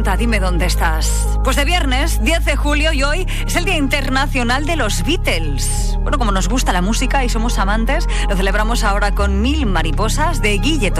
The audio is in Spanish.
Dime dónde estás. Pues de viernes, 10 de julio, y hoy es el Día Internacional de los Beatles. Bueno, como nos gusta la música y somos amantes, lo celebramos ahora con 1000 mariposas de Guille Toledo.